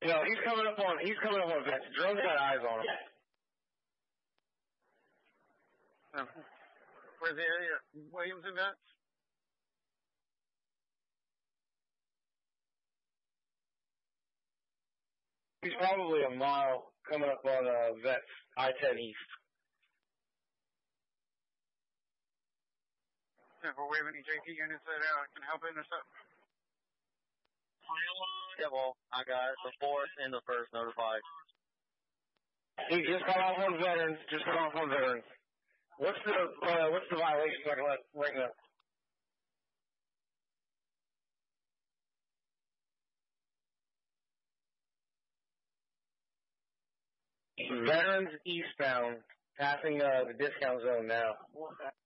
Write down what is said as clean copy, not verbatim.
No, he's coming up on Vets. Drone's got eyes on him. Where's the area? Williams and Vets? He's probably a mile coming up on Vets, I-10 East. If we have any JP units that can help intercept. Yeah, well, I got the 4th and the 1st notified. He just got off on Veterans. What's the violation so I can let right now? Veterans eastbound, passing the discount zone now.